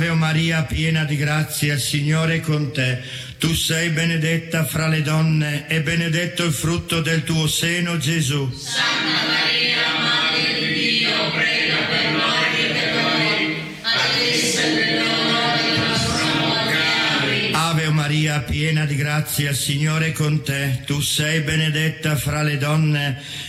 Ave Maria, piena di grazia, il Signore è con te. Tu sei benedetta fra le donne e benedetto il frutto del tuo seno, Gesù. Santa Maria, Madre di Dio, prega per noi peccatori, adesso è l'ora della nostra morte. Ave Maria, piena di grazia, il Signore è con te. Tu sei benedetta fra le donne